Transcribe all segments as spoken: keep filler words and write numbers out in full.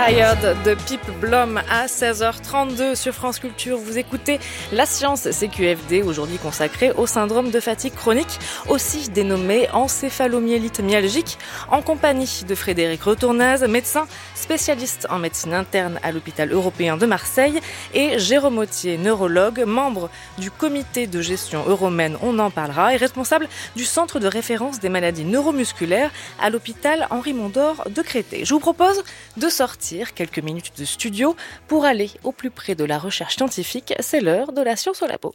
Tired de Pip Blom à seize heures trente-deux sur France Culture. Vous écoutez La Science C Q F D, aujourd'hui consacrée au syndrome de fatigue chronique, aussi dénommé encéphalomyélite myalgique, en compagnie de Frédéric Retournaz, médecin spécialiste en médecine interne à l'hôpital européen de Marseille, et Jérôme Autier, neurologue, membre du comité de gestion Euromène, on en parlera, et responsable du centre de référence des maladies neuromusculaires à l'hôpital Henri Mondor de Créteil. Je vous propose de sortir quelques minutes de studio pour aller au plus près de la recherche scientifique. C'est l'heure de la science au labo.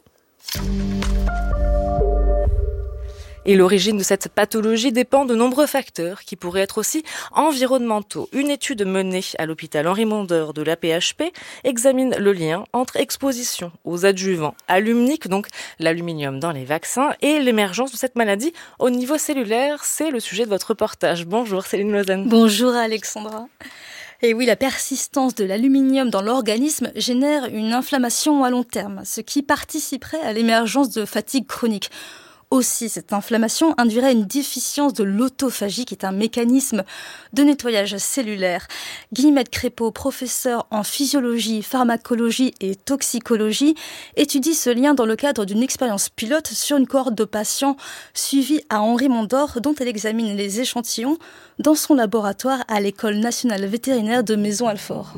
Et l'origine de cette pathologie dépend de nombreux facteurs qui pourraient être aussi environnementaux. Une étude menée à l'hôpital Henri Mondor de l'A P H P examine le lien entre exposition aux adjuvants aluminiques, donc l'aluminium dans les vaccins, et l'émergence de cette maladie au niveau cellulaire. C'est le sujet de votre reportage. Bonjour Céline Lausanne. Bonjour Alexandra. Et oui, la persistance de l'aluminium dans l'organisme génère une inflammation à long terme, ce qui participerait à l'émergence de fatigue chronique. Aussi, cette inflammation induirait une déficience de l'autophagie, qui est un mécanisme de nettoyage cellulaire. Guillemette Crépeau, professeure en physiologie, pharmacologie et toxicologie, étudie ce lien dans le cadre d'une expérience pilote sur une cohorte de patients suivis à Henri Mondor, dont elle examine les échantillons dans son laboratoire à l'École nationale vétérinaire de Maisons-Alfort.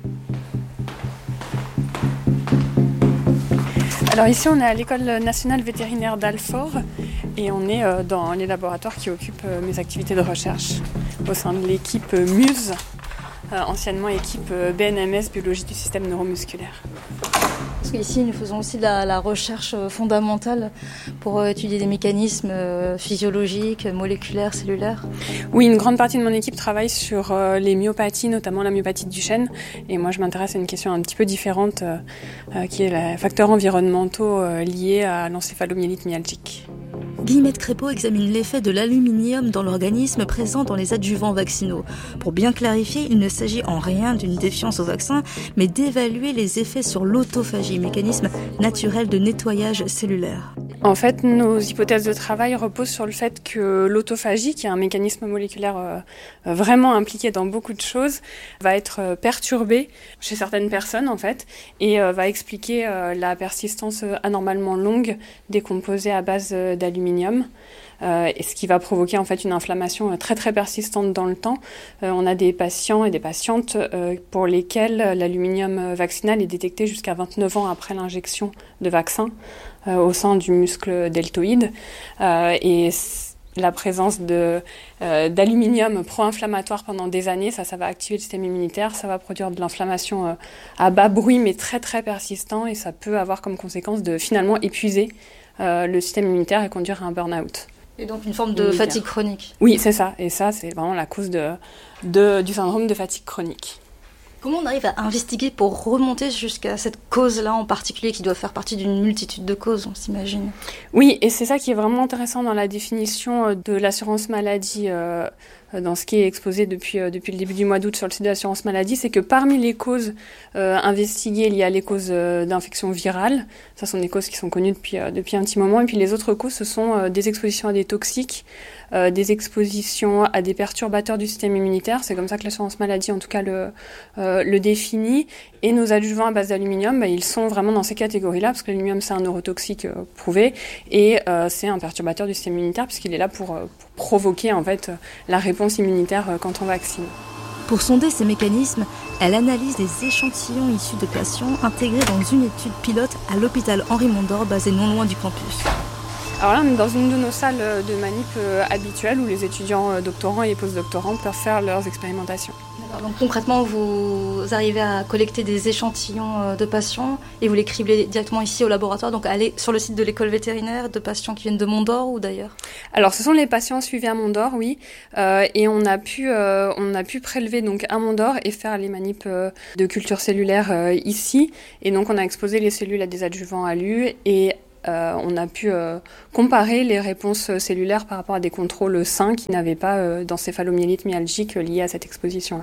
Alors ici, on est à l'École nationale vétérinaire d'Alfort et on est dans les laboratoires qui occupent mes activités de recherche au sein de l'équipe MUSE, anciennement équipe B N M S, biologie du système neuromusculaire. Parce qu'ici, nous faisons aussi de la, la recherche fondamentale pour étudier des mécanismes physiologiques, moléculaires, cellulaires. Oui, une grande partie de mon équipe travaille sur les myopathies, notamment la myopathie de Duchenne. Et moi, je m'intéresse à une question un petit peu différente, euh, qui est les facteurs environnementaux euh, liés à l'encéphalomyélite myalgique. Guillemette Crépeau examine l'effet de l'aluminium dans l'organisme présent dans les adjuvants vaccinaux. Pour bien clarifier, il ne s'agit en rien d'une défiance au vaccin, mais d'évaluer les effets sur l'autophagie, mécanisme naturel de nettoyage cellulaire. En fait, nos hypothèses de travail reposent sur le fait que l'autophagie, qui est un mécanisme moléculaire euh, vraiment impliqué dans beaucoup de choses, va être euh, perturbée chez certaines personnes, en fait, et euh, va expliquer euh, la persistance anormalement longue des composés à base euh, d'aluminium. Euh, et ce qui va provoquer en fait une inflammation euh, très très persistante dans le temps. Euh, on a des patients et des patientes euh, pour lesquels l'aluminium vaccinal est détecté jusqu'à vingt-neuf ans après l'injection de vaccin euh, au sein du muscle deltoïde. Euh, et la présence de, euh, d'aluminium pro-inflammatoire pendant des années, ça, ça va activer le système immunitaire, ça va produire de l'inflammation euh, à bas bruit mais très très persistant, et ça peut avoir comme conséquence de finalement épuiser euh, le système immunitaire et conduire à un burn-out. Et donc une forme de fatigue chronique. Oui, c'est ça. Et ça, c'est vraiment la cause de, de, du syndrome de fatigue chronique. Comment on arrive à investiguer pour remonter jusqu'à cette cause-là en particulier, qui doit faire partie d'une multitude de causes, on s'imagine ? Oui, et c'est ça qui est vraiment intéressant dans la définition de l'assurance maladie, euh, dans ce qui est exposé depuis, euh, depuis le début du mois d'août sur le site de l'assurance maladie, c'est que parmi les causes euh, investiguées, il y a les causes euh, d'infection virale. Ça sont des causes qui sont connues depuis, euh, depuis un petit moment. Et puis les autres causes, ce sont euh, des expositions à des toxiques, euh, des expositions à des perturbateurs du système immunitaire. C'est comme ça que l'assurance maladie, en tout cas, le, euh, le définit. Et nos adjuvants à base d'aluminium, bah, ils sont vraiment dans ces catégories-là, parce que l'aluminium, c'est un neurotoxique euh, prouvé, et euh, c'est un perturbateur du système immunitaire, puisqu'il est là pour, euh, pour provoquer en fait la réponse immunitaire euh, quand on vaccine. Pour sonder ces mécanismes, elle analyse des échantillons issus de patients intégrés dans une étude pilote à l'hôpital Henri Mondor, basé non loin du campus. Alors là, on est dans une de nos salles de manip euh, habituelles où les étudiants euh, doctorants et postdoctorants peuvent faire leurs expérimentations. D'accord, donc concrètement, vous arrivez à collecter des échantillons de patients et vous les criblez directement ici au laboratoire, donc aller sur le site de l'école vétérinaire, de patients qui viennent de Mondor ou d'ailleurs ? Alors, ce sont les patients suivis à Mondor, oui, euh, et on a pu, euh, on a pu prélever donc à Mondor et faire les manips euh, de culture cellulaire euh, ici, et donc on a exposé les cellules à des adjuvants alu et Euh, on a pu euh, comparer les réponses cellulaires par rapport à des contrôles sains qui n'avaient pas euh, d'encéphalomyélite myalgique liée à cette exposition-là.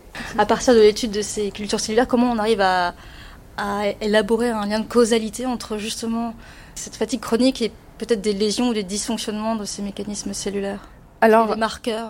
À partir de l'étude de ces cultures cellulaires, comment on arrive à, à élaborer un lien de causalité entre justement cette fatigue chronique et peut-être des lésions ou des dysfonctionnements de ces mécanismes cellulaires ? Alors, les marqueurs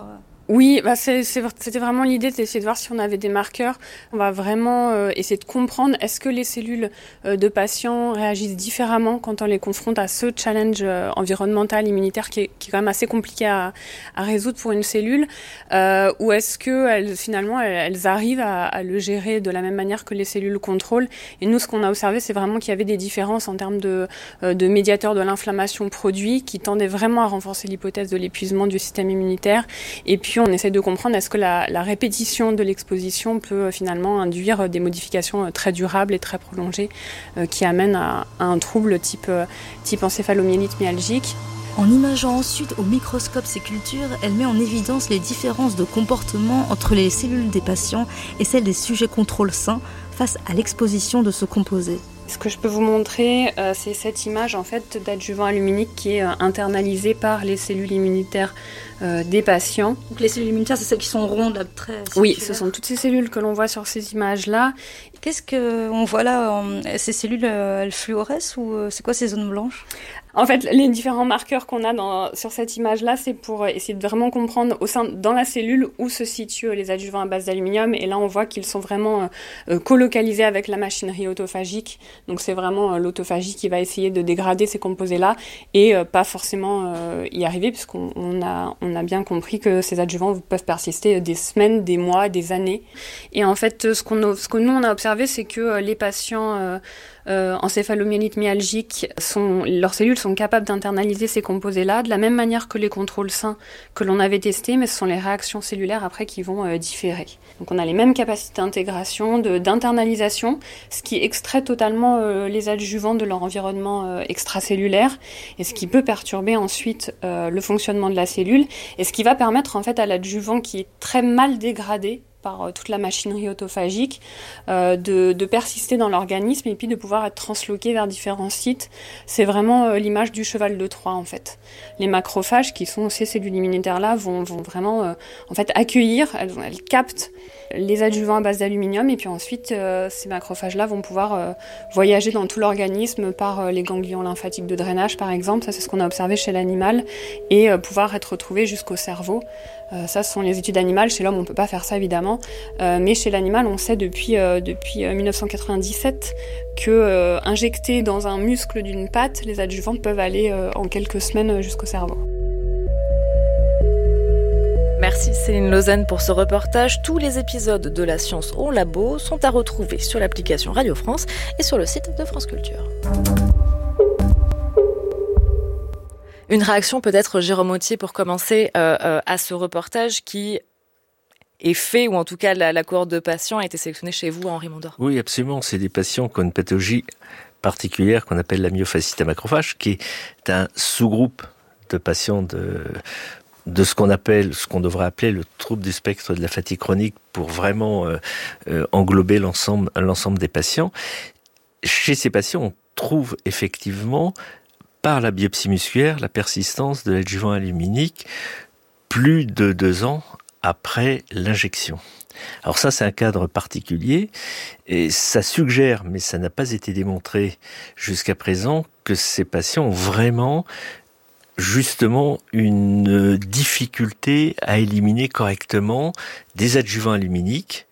Oui, bah c'est, c'est, c'était vraiment l'idée d'essayer de voir si on avait des marqueurs. On va vraiment euh, essayer de comprendre est-ce que les cellules euh, de patients réagissent différemment quand on les confronte à ce challenge euh, environnemental, immunitaire qui est, qui est quand même assez compliqué à, à résoudre pour une cellule, euh, ou est-ce que elles, finalement elles, elles arrivent à, à le gérer de la même manière que les cellules contrôlent. Et nous, ce qu'on a observé, c'est vraiment qu'il y avait des différences en termes de, euh, de médiateurs de l'inflammation produits qui tendaient vraiment à renforcer l'hypothèse de l'épuisement du système immunitaire. Et puis on essaie de comprendre est-ce que la, la répétition de l'exposition peut euh, finalement induire des modifications euh, très durables et très prolongées euh, qui amènent à, à un trouble type, euh, type encéphalomyélite myalgique. En imageant ensuite au microscope ces cultures, elle met en évidence les différences de comportement entre les cellules des patients et celles des sujets contrôle sains face à l'exposition de ce composé. Ce que je peux vous montrer, euh, c'est cette image en fait d'adjuvant aluminique qui est euh, internalisée par les cellules immunitaires euh, des patients. Donc les cellules immunitaires, c'est celles qui sont rondes, là, très circulaires. Oui, ce sont toutes ces cellules que l'on voit sur ces images-là. Qu'est-ce qu'on voit là en... Ces cellules, euh, elles fluorescent ou euh, c'est quoi ces zones blanches ? En fait, les différents marqueurs qu'on a dans, sur cette image-là, c'est pour essayer de vraiment comprendre au sein, dans la cellule où se situent les adjuvants à base d'aluminium. Et là, on voit qu'ils sont vraiment euh, colocalisés avec la machinerie autophagique. Donc, c'est vraiment euh, l'autophagie qui va essayer de dégrader ces composés-là et euh, pas forcément euh, y arriver, puisqu'on on a, on a bien compris que ces adjuvants peuvent persister des semaines, des mois, des années. Et en fait, ce, qu'on, ce que nous, on a observé, c'est que euh, les patients euh, euh, encéphalomyélite myalgique, sont, leurs cellules sont capables d'internaliser ces composés-là de la même manière que les contrôles sains que l'on avait testés, mais ce sont les réactions cellulaires après qui vont euh, différer. Donc on a les mêmes capacités d'intégration, de, d'internalisation, ce qui extrait totalement euh, les adjuvants de leur environnement euh, extracellulaire et ce qui peut perturber ensuite euh, le fonctionnement de la cellule et ce qui va permettre en fait à l'adjuvant qui est très mal dégradé par euh, toute la machinerie autophagique, euh, de, de persister dans l'organisme et puis de pouvoir être transloqué vers différents sites. C'est vraiment euh, l'image du cheval de Troie en fait. Les macrophages, qui sont ces cellules immunitaires-là, vont, vont vraiment euh, en fait accueillir, elles, elles captent les adjuvants à base d'aluminium et puis ensuite euh, ces macrophages-là vont pouvoir euh, voyager dans tout l'organisme par euh, les ganglions lymphatiques de drainage par exemple, ça c'est ce qu'on a observé chez l'animal, et euh, pouvoir être retrouvé jusqu'au cerveau. Euh, ça ce sont les études animales, chez l'homme on peut pas faire ça évidemment, euh, mais chez l'animal on sait depuis, euh, depuis euh, dix-neuf cent quatre-vingt-dix-sept que euh, injectés dans un muscle d'une patte, les adjuvants peuvent aller euh, en quelques semaines jusqu'au cerveau. Merci Céline Lausanne pour ce reportage. Tous les épisodes de La Science au Labo sont à retrouver sur l'application Radio France et sur le site de France Culture. Une réaction peut-être, Jérôme Autier, pour commencer euh, euh, à ce reportage qui est fait, ou en tout cas la, la cohorte de patients a été sélectionnée chez vous à Henri Mondor. Oui, absolument. C'est des patients qui ont une pathologie particulière qu'on appelle la myofasciite à macrophages, qui est un sous-groupe de patients de... de ce qu'on appelle, ce qu'on devrait appeler le trouble du spectre de la fatigue chronique pour vraiment euh, euh, englober l'ensemble, l'ensemble des patients. Chez ces patients, on trouve effectivement, par la biopsie musculaire, la persistance de l'adjuvant aluminique plus de deux ans après l'injection. Alors ça, c'est un cadre particulier et ça suggère, mais ça n'a pas été démontré jusqu'à présent, que ces patients ont vraiment justement une difficulté à éliminer correctement des adjuvants aluminiques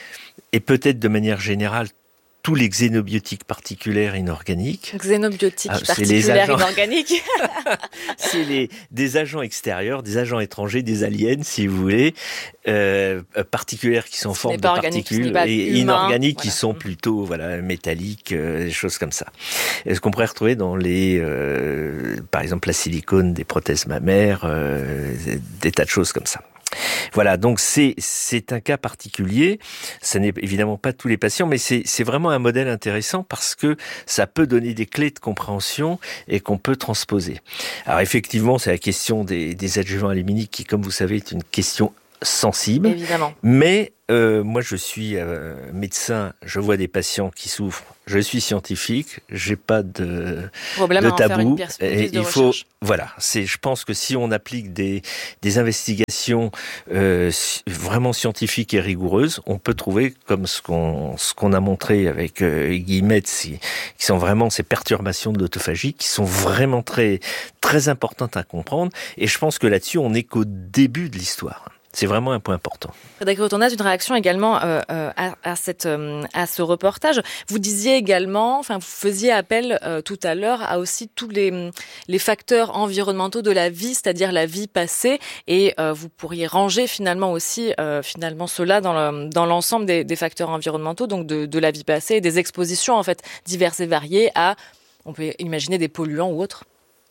et peut-être de manière générale tous les xénobiotiques particuliers inorganiques. Xénobiotiques ah, particuliers agents... inorganiques. C'est les, des agents extérieurs, des agents étrangers, des aliens, si vous voulez, euh, particulières qui sont en ce forme de particules et humain, inorganiques voilà. qui sont plutôt voilà métalliques, euh, des choses comme ça. Et ce qu'on pourrait retrouver dans les, euh, par exemple, la silicone des prothèses mammaires, euh, des tas de choses comme ça. Voilà, donc c'est c'est un cas particulier. Ça n'est évidemment pas tous les patients, mais c'est c'est vraiment un modèle intéressant parce que ça peut donner des clés de compréhension et qu'on peut transposer. Alors effectivement, c'est la question des des adjuvants aluminiques qui, comme vous savez, est une question sensible. Évidemment. Mais euh, moi, je suis euh, médecin, je vois des patients qui souffrent. Je suis scientifique, j'ai pas de, Problème de à en faire une tabou. prise de Et il faut, recherche. voilà. C'est, je pense que si on applique des des investigations euh, vraiment scientifiques et rigoureuses, on peut trouver, comme ce qu'on ce qu'on a montré avec euh, Guillemette, qui sont vraiment ces perturbations de l'autophagie, qui sont vraiment très très importantes à comprendre. Et je pense que là-dessus, on n'est qu'au début de l'histoire. C'est vraiment un point important. Frédéric Retournaz, une réaction également euh, euh, à, à, cette, euh, à ce reportage. Vous disiez également, enfin vous faisiez appel euh, tout à l'heure à aussi tous les, les facteurs environnementaux de la vie, c'est-à-dire la vie passée, et euh, vous pourriez ranger finalement aussi euh, finalement cela dans, le, dans l'ensemble des, des facteurs environnementaux, donc de, de la vie passée, et des expositions en fait diverses et variées à, on peut imaginer des polluants ou autres.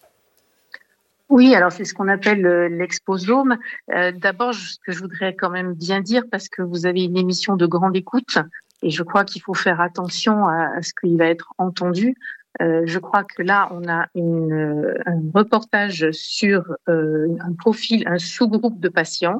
Oui, alors c'est ce qu'on appelle l'exposome. Euh, d'abord, ce que je voudrais quand même bien dire, parce que vous avez une émission de grande écoute, et je crois qu'il faut faire attention à, à ce qu'il va être entendu. Euh, je crois que là, on a une, un reportage sur euh, un profil, un sous-groupe de patients.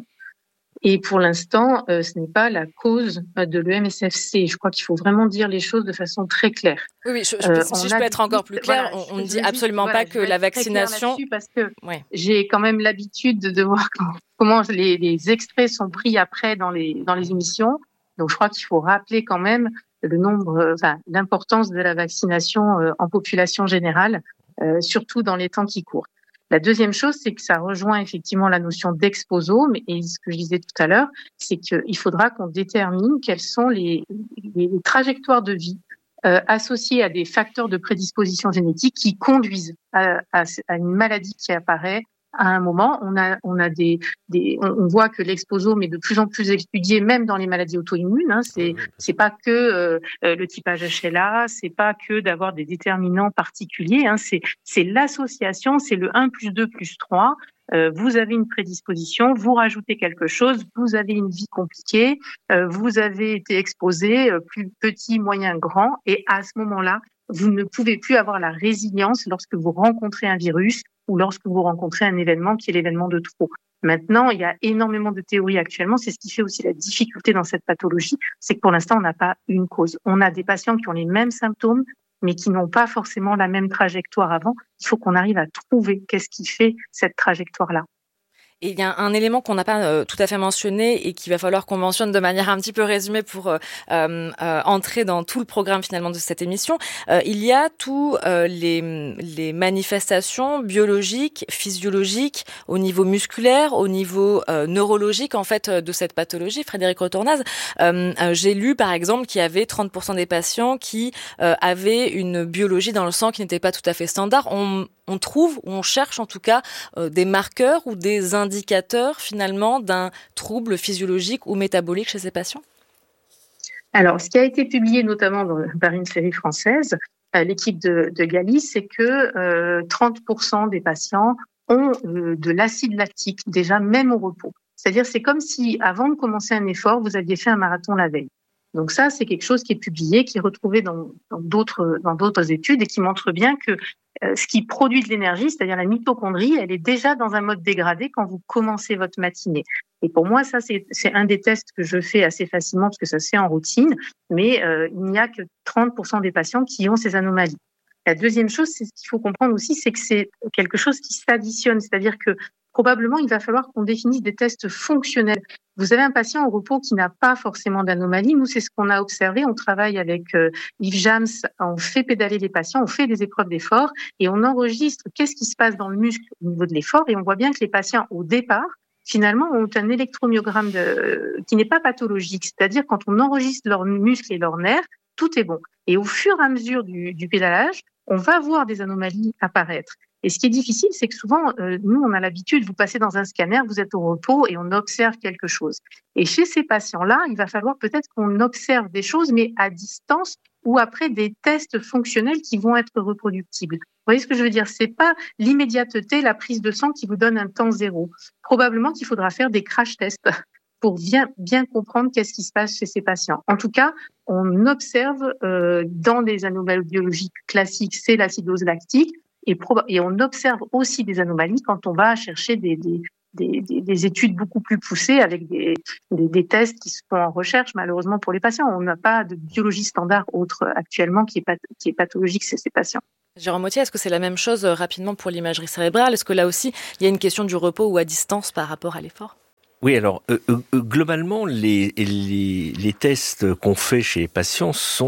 Et pour l'instant, euh, ce n'est pas la cause de l'E M S F C. Je crois qu'il faut vraiment dire les choses de façon très claire. Oui, oui je, je, euh, si je peux être encore plus claire, voilà, on ne dit absolument juste, pas voilà, que la vaccination... Parce que ouais. j'ai quand même l'habitude de voir comment les, les extraits sont pris après dans les, dans les émissions. Donc je crois qu'il faut rappeler quand même le nombre, enfin, l'importance de la vaccination euh, en population générale, euh, surtout dans les temps qui courent. La deuxième chose, c'est que ça rejoint effectivement la notion d'exposome, et ce que je disais tout à l'heure, c'est qu'il faudra qu'on détermine quelles sont les, les trajectoires de vie euh, associées à des facteurs de prédisposition génétique qui conduisent à, à, à une maladie qui apparaît à un moment. On a, on a des, des, on voit que l'exposome est de plus en plus étudié, même dans les maladies auto-immunes. Hein. C'est, c'est pas que euh, le typage H L A, c'est pas que d'avoir des déterminants particuliers. Hein. C'est, c'est l'association, c'est le un plus deux plus trois. Euh, vous avez une prédisposition, vous rajoutez quelque chose, vous avez une vie compliquée, euh, vous avez été exposé, euh, plus petit, moyen, grand, et à ce moment-là, vous ne pouvez plus avoir la résilience lorsque vous rencontrez un virus ou lorsque vous rencontrez un événement qui est l'événement de trop. Maintenant, il y a énormément de théories actuellement. C'est ce qui fait aussi la difficulté dans cette pathologie, c'est que pour l'instant, on n'a pas une cause. On a des patients qui ont les mêmes symptômes, mais qui n'ont pas forcément la même trajectoire avant. Il faut qu'on arrive à trouver qu'est-ce qui fait cette trajectoire-là. Et il y a un élément qu'on n'a pas euh, tout à fait mentionné et qu'il va falloir qu'on mentionne de manière un petit peu résumée pour euh, euh, entrer dans tout le programme finalement de cette émission. Euh, il y a tous euh, les, les manifestations biologiques, physiologiques, au niveau musculaire, au niveau euh, neurologique en fait de cette pathologie. Frédéric Retournaz, euh, euh, j'ai lu par exemple qu'il y avait trente pour cent des patients qui euh, avaient une biologie dans le sang qui n'était pas tout à fait standard. On, on trouve, ou on cherche en tout cas euh, des marqueurs ou des indicateurs finalement d'un trouble physiologique ou métabolique chez ces patients ? Alors, ce qui a été publié notamment dans, par une série française, euh, l'équipe de, de Galis, c'est que euh, trente pour cent des patients ont euh, de l'acide lactique déjà même au repos. C'est-à-dire, c'est comme si avant de commencer un effort, vous aviez fait un marathon la veille. Donc ça, c'est quelque chose qui est publié, qui est retrouvé dans, dans d'autres dans d'autres études et qui montre bien que euh, ce qui produit de l'énergie, c'est-à-dire la mitochondrie, elle est déjà dans un mode dégradé quand vous commencez votre matinée. Et pour moi, ça, c'est, c'est un des tests que je fais assez facilement parce que ça se fait en routine, mais euh, il n'y a que trente pour cent des patients qui ont ces anomalies. La deuxième chose, c'est ce qu'il faut comprendre aussi, c'est que c'est quelque chose qui s'additionne, c'est-à-dire que probablement, il va falloir qu'on définisse des tests fonctionnels. Vous avez un patient au repos qui n'a pas forcément d'anomalie. Nous, c'est ce qu'on a observé. On travaille avec euh, Yves Jams. On fait pédaler les patients, on fait des épreuves d'effort et on enregistre qu'est-ce qui se passe dans le muscle au niveau de l'effort. Et on voit bien que les patients, au départ, finalement, ont un électromyogramme de, qui n'est pas pathologique. C'est-à-dire, quand on enregistre leurs muscles et leurs nerfs, tout est bon. Et au fur et à mesure du, du pédalage, on va voir des anomalies apparaître. Et ce qui est difficile, c'est que souvent, euh, nous, on a l'habitude, vous passez dans un scanner, vous êtes au repos et on observe quelque chose. Et chez ces patients-là, il va falloir peut-être qu'on observe des choses, mais à distance ou après des tests fonctionnels qui vont être reproductibles. Vous voyez ce que je veux dire ? C'est pas l'immédiateté, la prise de sang qui vous donne un temps zéro. Probablement qu'il faudra faire des crash tests pour bien, bien comprendre qu'est-ce qui se passe chez ces patients. En tout cas, on observe euh, dans des anomalies biologiques classiques, c'est l'acidose lactique. Et, proba- et on observe aussi des anomalies quand on va chercher des, des, des, des, des études beaucoup plus poussées avec des, des, des tests qui se font en recherche, malheureusement pour les patients. On n'a pas de biologie standard autre actuellement qui est, path- qui est pathologique chez ces patients. Jérôme Mottier, est-ce que c'est la même chose euh, rapidement pour l'imagerie cérébrale ? Est-ce que là aussi, il y a une question du repos ou à distance par rapport à l'effort ? Oui, alors euh, euh, globalement, les, les, les tests qu'on fait chez les patients sont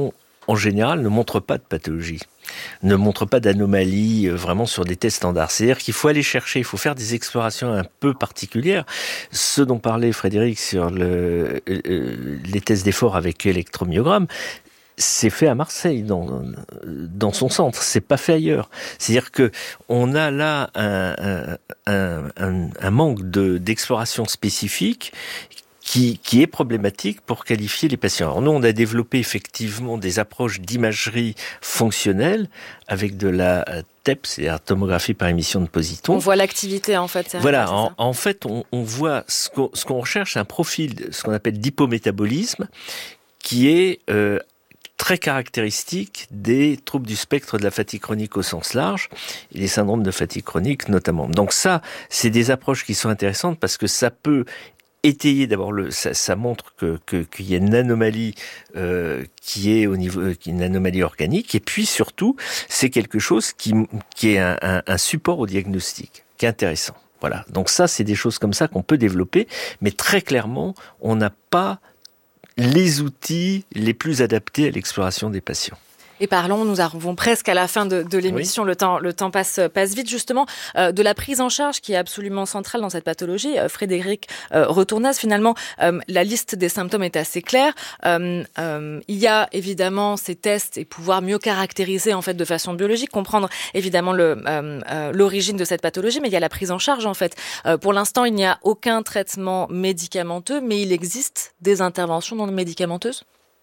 en général, ne montrent pas de pathologie, ne montrent pas d'anomalie euh, vraiment sur des tests standards. C'est-à-dire qu'il faut aller chercher, il faut faire des explorations un peu particulières. Ce dont parlait Frédéric sur le, euh, les tests d'effort avec électromyogramme, c'est fait à Marseille, dans, dans son centre. C'est pas fait ailleurs. C'est-à-dire que on a là un, un, un, un manque de, d'exploration spécifique qui, qui est problématique pour qualifier les patients. Alors nous, on a développé effectivement des approches d'imagerie fonctionnelle avec de la T E P, c'est-à-dire tomographie par émission de positons. On voit l'activité, en fait. C'est voilà, c'est en, en fait, on, on voit ce qu'on, ce qu'on recherche, c'est un profil, ce qu'on appelle d'hypométabolisme, qui est euh, très caractéristique des troubles du spectre de la fatigue chronique au sens large, et les syndromes de fatigue chronique notamment. Donc ça, c'est des approches qui sont intéressantes parce que ça peut étayer d'abord, le, ça, ça montre que, que, qu'il y a une anomalie euh, qui est au niveau, qui est une anomalie organique, et puis surtout, c'est quelque chose qui, qui est un, un, un support au diagnostic, qui est intéressant. Voilà. Donc ça, c'est des choses comme ça qu'on peut développer, mais très clairement, on n'a pas les outils les plus adaptés à l'exploration des patients. Et parlons, nous arrivons presque à la fin de, de l'émission, oui. le temps, le temps passe, passe vite justement, euh, de la prise en charge qui est absolument centrale dans cette pathologie. Euh, Frédéric euh, Retournaz, finalement, euh, la liste des symptômes est assez claire. Euh, euh, il y a évidemment ces tests et pouvoir mieux caractériser en fait de façon biologique, comprendre évidemment le, euh, euh, l'origine de cette pathologie, mais il y a la prise en charge en fait. Euh, pour l'instant, il n'y a aucun traitement médicamenteux, mais il existe des interventions non médicamenteuses.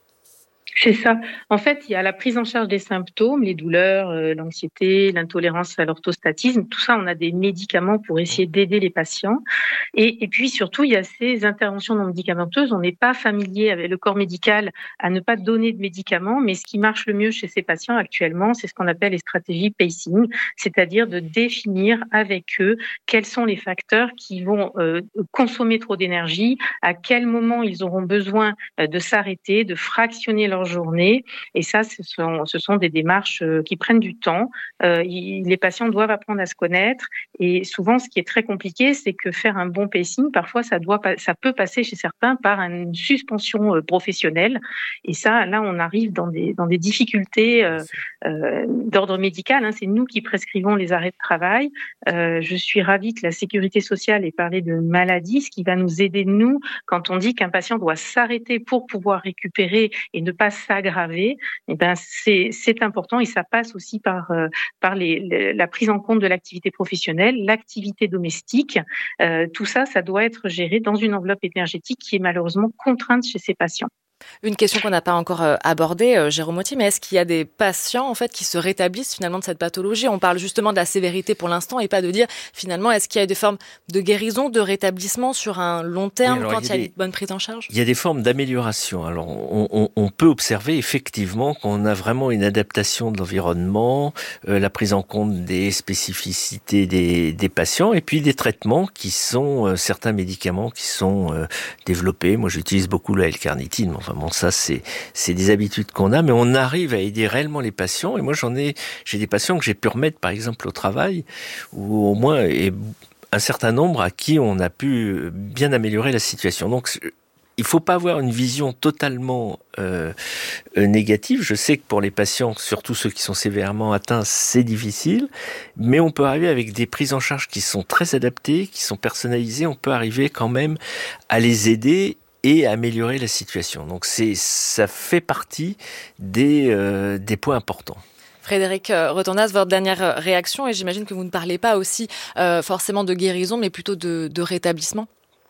C'est ça. En fait, il y a la prise en charge des symptômes, les douleurs, euh, l'anxiété, l'intolérance à l'orthostatisme. Tout ça, on a des médicaments pour essayer d'aider les patients. Et, et puis surtout, il y a ces interventions non médicamenteuses. On n'est pas familier avec le corps médical à ne pas donner de médicaments, mais ce qui marche le mieux chez ces patients actuellement, c'est ce qu'on appelle les stratégies pacing, c'est-à-dire de définir avec eux quels sont les facteurs qui vont euh, consommer trop d'énergie, à quel moment ils auront besoin euh, de s'arrêter, de fractionner leur journée. Et ça, ce sont, ce sont des démarches qui prennent du temps. Euh, il, les patients doivent apprendre à se connaître. Et souvent, ce qui est très compliqué, c'est que faire un bon pacing, parfois, ça doit, ça peut passer chez certains par une suspension professionnelle. Et ça, là, on arrive dans des, dans des difficultés euh, euh, d'ordre médical. Hein. C'est nous qui prescrivons les arrêts de travail. Euh, je suis ravie que la sécurité sociale ait parlé de maladie, ce qui va nous aider, nous, quand on dit qu'un patient doit s'arrêter pour pouvoir récupérer et ne pas s'aggraver, eh ben c'est c'est important et ça passe aussi par euh, par les, les la prise en compte de l'activité professionnelle, l'activité domestique. Euh, tout ça, ça doit être géré dans une enveloppe énergétique qui est malheureusement contrainte chez ces patients. Une question qu'on n'a pas encore abordée, euh, Jérôme Autier, mais est-ce qu'il y a des patients en fait qui se rétablissent finalement de cette pathologie ? On parle justement de la sévérité pour l'instant et pas de dire finalement est-ce qu'il y a des formes de guérison, de rétablissement sur un long terme oui, quand il y a, il y a des, une bonne prise en charge ? Il y a des formes d'amélioration. Alors on, on, on peut observer effectivement qu'on a vraiment une adaptation de l'environnement, euh, la prise en compte des spécificités des, des patients et puis des traitements qui sont euh, certains médicaments qui sont euh, développés. Moi j'utilise beaucoup le L-carnitine, mais enfin bon, ça, c'est, c'est des habitudes qu'on a, mais on arrive à aider réellement les patients. Et moi, j'en ai, j'ai des patients que j'ai pu remettre, par exemple, au travail, ou au moins, et un certain nombre à qui on a pu bien améliorer la situation. Donc, il faut pas avoir une vision totalement euh, négative. Je sais que pour les patients, surtout ceux qui sont sévèrement atteints, c'est difficile, mais on peut arriver avec des prises en charge qui sont très adaptées, qui sont personnalisées. On peut arriver quand même à les aider et améliorer la situation. Donc c'est, ça fait partie des, euh, des points importants. Frédéric Retournaz, votre dernière réaction, et j'imagine que vous ne parlez pas aussi euh, forcément de guérison, mais plutôt de, de rétablissement.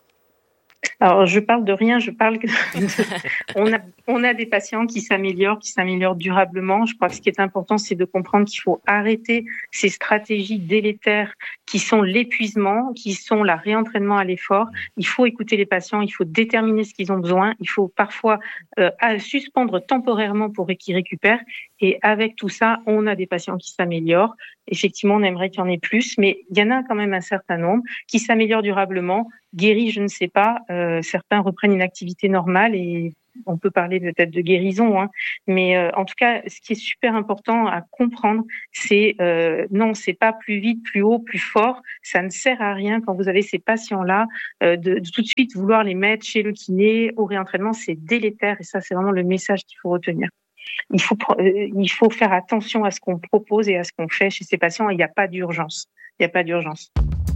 Alors, je parle de rien, je parle que on a on a des patients qui s'améliorent, qui s'améliorent durablement. Je crois que ce qui est important, c'est de comprendre qu'il faut arrêter ces stratégies délétères qui sont l'épuisement, qui sont la réentraînement à l'effort. Il faut écouter les patients, il faut déterminer ce qu'ils ont besoin, il faut parfois euh, suspendre temporairement pour qu'ils récupèrent. Et avec tout ça, on a des patients qui s'améliorent. Effectivement, on aimerait qu'il y en ait plus, mais il y en a quand même un certain nombre qui s'améliorent durablement. Guéris, je ne sais pas. Euh, certains reprennent une activité normale et on peut parler peut-être de guérison, hein. Mais euh, en tout cas, ce qui est super important à comprendre, c'est euh, non, c'est pas plus vite, plus haut, plus fort. Ça ne sert à rien quand vous avez ces patients-là euh, de, de tout de suite vouloir les mettre chez le kiné au réentraînement, c'est délétère et ça, c'est vraiment le message qu'il faut retenir. il faut, il faut faire attention à ce qu'on propose et à ce qu'on fait chez ces patients. Il n'y a pas d'urgence. Il n'y a pas d'urgence.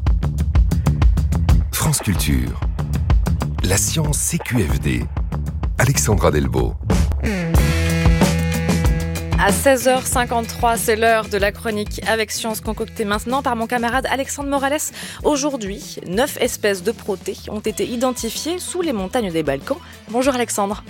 France Culture. La science C Q F D. Alexandra Delbo. À seize heures cinquante-trois, c'est l'heure de la chronique avec science concoctée maintenant par mon camarade Alexandre Morales. Aujourd'hui, neuf espèces de protés ont été identifiées sous les montagnes des Balkans. Bonjour Alexandre.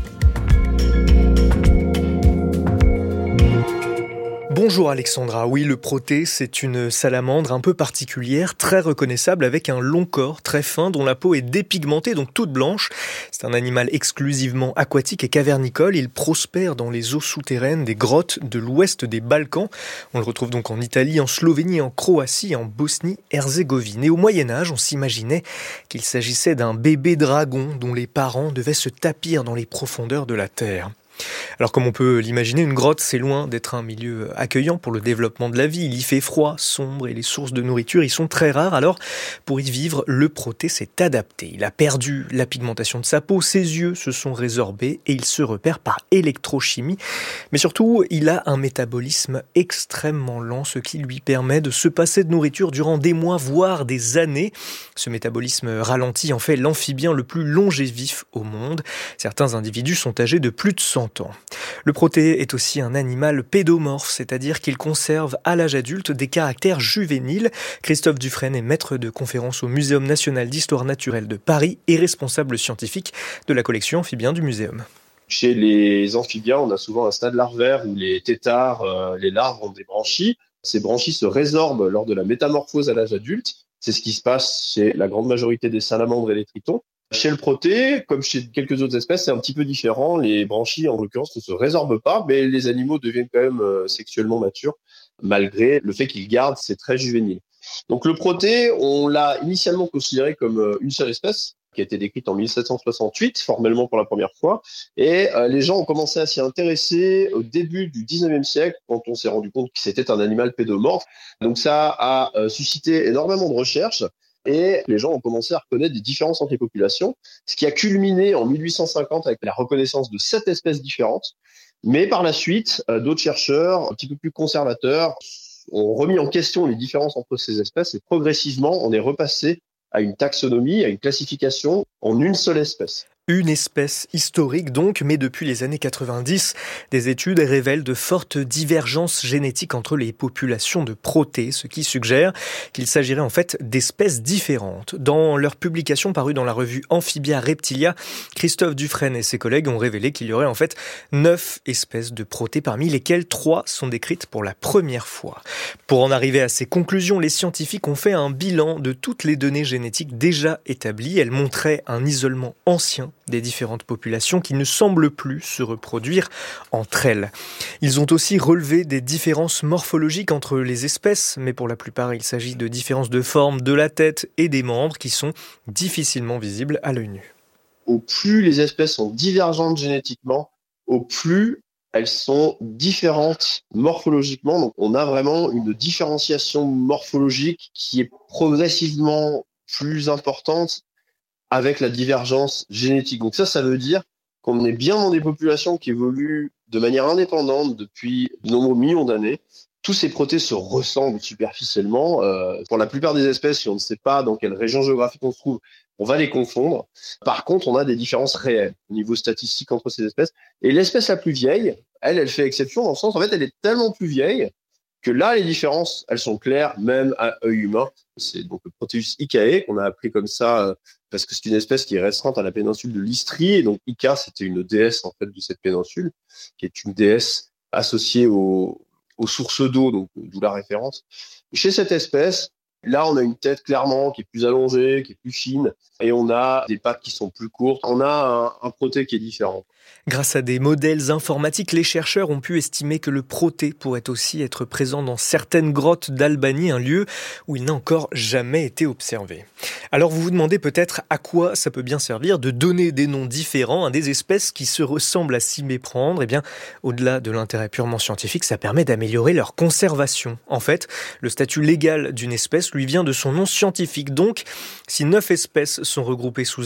Bonjour Alexandra, oui le protée c'est une salamandre un peu particulière, très reconnaissable avec un long corps très fin dont la peau est dépigmentée donc toute blanche. C'est un animal exclusivement aquatique et cavernicole, il prospère dans les eaux souterraines des grottes de l'ouest des Balkans. On le retrouve donc en Italie, en Slovénie, en Croatie et en Bosnie-Herzégovine. Et au Moyen-Âge, on s'imaginait qu'il s'agissait d'un bébé dragon dont les parents devaient se tapir dans les profondeurs de la terre. Alors comme on peut l'imaginer, une grotte c'est loin d'être un milieu accueillant pour le développement de la vie. Il y fait froid, sombre et les sources de nourriture y sont très rares. Alors pour y vivre, le protée s'est adapté. Il a perdu la pigmentation de sa peau, ses yeux se sont résorbés et il se repère par électrochimie. Mais surtout, il a un métabolisme extrêmement lent, ce qui lui permet de se passer de nourriture durant des mois, voire des années. Ce métabolisme ralenti en fait l'amphibien le plus longévif au monde. Certains individus sont âgés de plus de cent ans. Le protée est aussi un animal pédomorphe, c'est-à-dire qu'il conserve à l'âge adulte des caractères juvéniles. Christophe Dufresne est maître de conférence au Muséum national d'histoire naturelle de Paris et responsable scientifique de la collection amphibien du muséum. Chez les amphibiens, on a souvent un stade larvaire où les têtards, euh, les larves ont des branchies. Ces branchies se résorbent lors de la métamorphose à l'âge adulte. C'est ce qui se passe chez la grande majorité des salamandres et les tritons. Chez le protée, comme chez quelques autres espèces, c'est un petit peu différent. Les branchies, en l'occurrence, ne se résorbent pas, mais les animaux deviennent quand même euh, sexuellement matures, malgré le fait qu'ils gardent ces traits juvéniles. Donc le protée, on l'a initialement considéré comme euh, une seule espèce, qui a été décrite en mille sept cent soixante-huit, formellement pour la première fois. Et euh, les gens ont commencé à s'y intéresser au début du dix-neuvième siècle, quand on s'est rendu compte que c'était un animal pédomorphe. Donc ça a euh, suscité énormément de recherches. Et les gens ont commencé à reconnaître des différences entre les populations, ce qui a culminé en mille huit cent cinquante avec la reconnaissance de sept espèces différentes. Mais par la suite, euh, d'autres chercheurs, un petit peu plus conservateurs, ont remis en question les différences entre ces espèces et progressivement, on est repassé à une taxonomie, à une classification en une seule espèce. Une espèce historique donc, mais depuis les années quatre-vingt-dix, des études révèlent de fortes divergences génétiques entre les populations de protées, ce qui suggère qu'il s'agirait en fait d'espèces différentes. Dans leur publication parue dans la revue Amphibia Reptilia, Christophe Dufresne et ses collègues ont révélé qu'il y aurait en fait neuf espèces de protées, parmi lesquelles trois sont décrites pour la première fois. Pour en arriver à ces conclusions, les scientifiques ont fait un bilan de toutes les données génétiques déjà établies. Elles montraient un isolement ancien des différentes populations qui ne semblent plus se reproduire entre elles. Ils ont aussi relevé des différences morphologiques entre les espèces, mais pour la plupart il s'agit de différences de forme de la tête et des membres qui sont difficilement visibles à l'œil nu. Au plus les espèces sont divergentes génétiquement, au plus elles sont différentes morphologiquement. Donc on a vraiment une différenciation morphologique qui est progressivement plus importante avec la divergence génétique. Donc ça, ça veut dire qu'on est bien dans des populations qui évoluent de manière indépendante depuis de nombreux millions d'années. Tous ces protées se ressemblent superficiellement. Euh, pour la plupart des espèces, si on ne sait pas dans quelle région géographique on se trouve, on va les confondre. Par contre, on a des différences réelles au niveau statistique entre ces espèces. Et l'espèce la plus vieille, elle, elle fait exception dans le sens, en fait, elle est tellement plus vieille que là, les différences, elles sont claires, même à œil humain. C'est donc le Proteus icae, qu'on a appelé comme ça, euh, parce que c'est une espèce qui est restreinte à la péninsule de l'Istrie. Et donc, Ica, c'était une déesse, en fait, de cette péninsule, qui est une déesse associée au, aux sources d'eau, donc d'où la référence. Chez cette espèce, là, on a une tête clairement qui est plus allongée, qui est plus fine, et on a des pattes qui sont plus courtes. On a un, un protée qui est différent. Grâce à des modèles informatiques, les chercheurs ont pu estimer que le protée pourrait aussi être présent dans certaines grottes d'Albanie, un lieu où il n'a encore jamais été observé. Alors vous vous demandez peut-être à quoi ça peut bien servir de donner des noms différents à des espèces qui se ressemblent à s'y méprendre. Eh bien, au-delà de l'intérêt purement scientifique, ça permet d'améliorer leur conservation. En fait, le statut légal d'une espèce lui vient de son nom scientifique. Donc, si neuf espèces sont regroupées sous